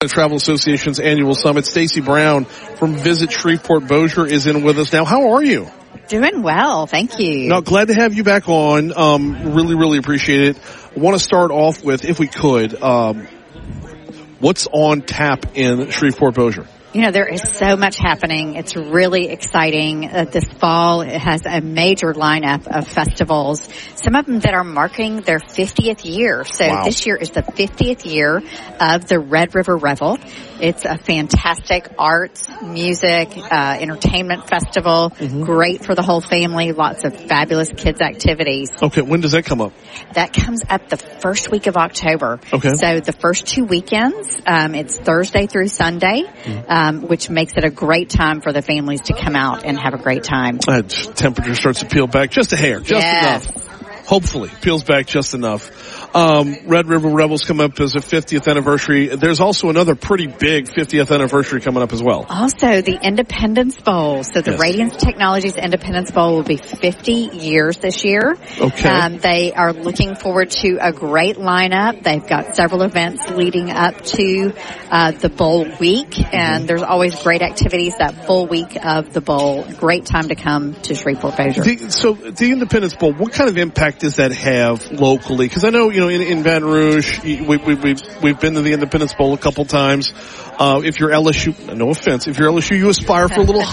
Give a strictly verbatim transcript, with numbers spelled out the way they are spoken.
The Travel Association's annual summit. Stacy Brown from Visit Shreveport Bossier is in with us now. How are you? Doing well, thank you. Now, glad to have you back on. Um, really, really appreciate it. I want to start off with, if we could, um, what's on tap in Shreveport Bossier? You know, there is so much happening. It's really exciting. Uh, this fall, it has a major lineup of festivals, some of them that are marking their fiftieth year. So wow. This year is the fiftieth year of the Red River Revel. It's a fantastic arts, music, uh, entertainment festival. Mm-hmm. Great for the whole family. Lots of fabulous kids activities. Okay, when does that come up? That comes up the first week of October. Okay. So the first two weekends, um, it's Thursday through Sunday. Mm-hmm. Um, which makes it a great time for the families to come out and have a great time. Uh, temperature starts to peel back just a hair, just yes. enough. Hopefully, peels back just enough. Um, Red River Rebels come up as a fiftieth anniversary. There's also another pretty big fiftieth anniversary coming up as well. Also, the Independence Bowl. So the yes. Radiance Technologies Independence Bowl will be fifty years this year. Okay. Um, they are looking forward to a great lineup. They've got several events leading up to uh, the bowl week, and mm-hmm. there's always great activities that full week of the bowl. Great time to come to Shreveport Bossier. The, so the Independence Bowl, what kind of impact does that have locally? Because I know, you know, in, in Baton Rouge, we, we, we've, we've been to the Independence Bowl a couple times. Uh, if you're L S U, no offense, if you're L S U, you aspire for a little